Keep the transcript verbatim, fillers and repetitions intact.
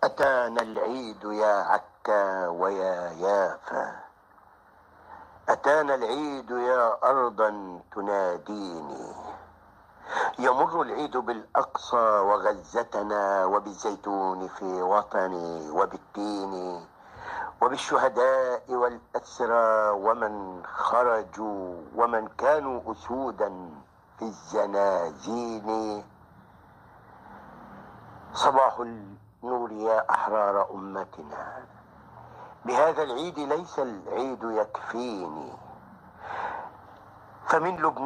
أتانا العيد يا عكا ويا يافا، أتانا العيد يا أرضا تناديني. يمر العيد بالأقصى وغزتنا، وبالزيتون في وطني، وبالتين، وبالشهداء والأسرى، ومن خرجوا ومن كانوا أسودا في الزنازين. صباح النور يا أحرار أمتنا، بهذا العيد ليس العيد يكفيني، فمن لبنان